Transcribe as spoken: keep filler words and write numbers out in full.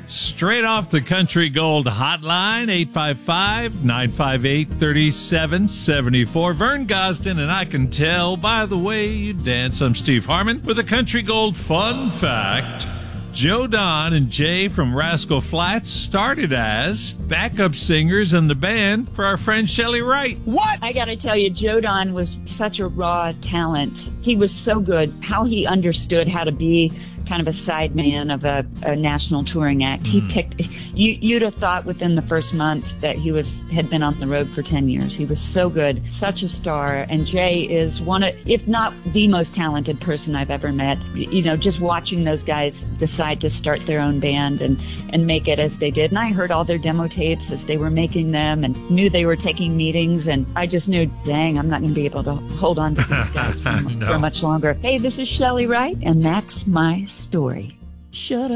Straight off the Country Gold hotline, eight five five, nine five eight, three seven seven four. Vern Gosden, and I can tell by the way you dance. I'm Steve Harmon with a Country Gold fun fact. Joe Don and Jay from Rascal Flatts started as backup singers in the band for our friend Shelley Wright. What? I gotta tell you, Joe Don was such a raw talent. He was so good. How he understood how to be kind of a sideman of a, a national touring act. He Mm. picked, you, you'd have thought within the first month that he was had been on the road for ten years. He was so good, such a star. And Jay is one of, if not the most talented person I've ever met. You know, just watching those guys decide to start their own band and, and make it as they did. And I heard all their demo tapes as they were making them and knew they were taking meetings. And I just knew, dang, I'm not going to be able to hold on to these guys for, No. for much longer. Hey, this is Shelley Wright, and that's my story. Shut up.